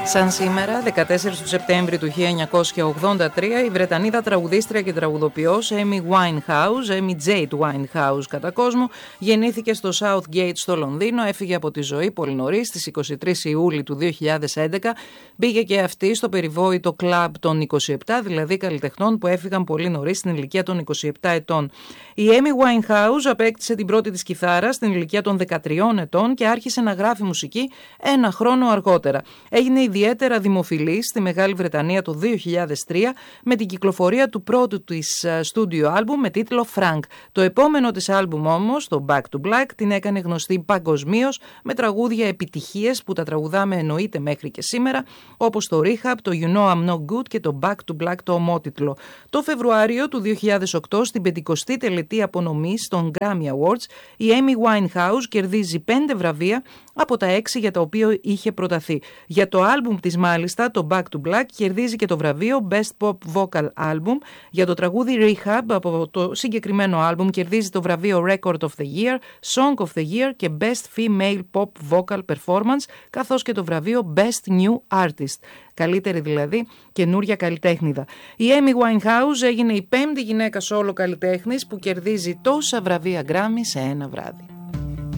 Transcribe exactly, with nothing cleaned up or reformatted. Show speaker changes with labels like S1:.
S1: Σαν σήμερα, δεκατέσσερις του Σεπτέμβρη του χίλια εννιακόσια ογδόντα τρία, η Βρετανίδα τραγουδίστρια και τραγουδοποιός Amy Winehouse, Amy Jade Winehouse κατά κόσμο, γεννήθηκε στο Southgate στο Λονδίνο, έφυγε από τη ζωή πολύ νωρίς, στις είκοσι τρεις Ιουλίου του δύο χιλιάδες έντεκα, μπήκε και αυτή στο περιβόητο κλαμπ των είκοσι επτά, δηλαδή καλλιτεχνών που έφυγαν πολύ νωρίς στην ηλικία των είκοσι επτά ετών. Η Amy Winehouse απέκτησε την πρώτη της κιθάρα στην ηλικία των δεκατριών ετών και άρχισε να γράφει μουσική ένα χρόνο αργότερα. Έγινε ιδιαίτερα δημοφιλής στη Μεγάλη Βρετανία το δύο χιλιάδες τρία με την κυκλοφορία του πρώτου της στούντιο άλμπουμ με τίτλο Frank. Το επόμενο της άλμπουμ όμως, το Back to Black, την έκανε γνωστή παγκοσμίως με τραγούδια επιτυχίες που τα τραγουδάμε εννοείται μέχρι και σήμερα, όπως το Rehab, το You Know I'm No Good και το Back to Black το ομότιτλο. Το Φεβρουάριο του δύο χιλιάδες οκτώ, στην πεντηκοστή τελετή απονομής των Grammy Awards, η Amy Winehouse κερδίζει πέντε βραβεία από τα έξι για τα οποία είχε προταθεί. Για το άλμπουμ της μάλιστα, το Back to Black, κερδίζει και το βραβείο Best Pop Vocal Album. Για το τραγούδι Rehab από το συγκεκριμένο άλμπουμ κερδίζει το βραβείο Record of the Year, Song of the Year και Best Female Pop Vocal Performance, καθώς και το βραβείο Best New Artist. Καλύτερη δηλαδή καινούρια καλλιτέχνηδα. Η Amy Winehouse έγινε η πέμπτη γυναίκα solo καλλιτέχνης που κερδίζει τόσα βραβεία Grammy σε ένα βράδυ.